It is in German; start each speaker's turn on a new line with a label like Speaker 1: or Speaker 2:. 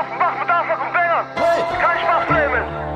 Speaker 1: Offenbach mit Aflac und Sängern. Kein Spaß, Flamen.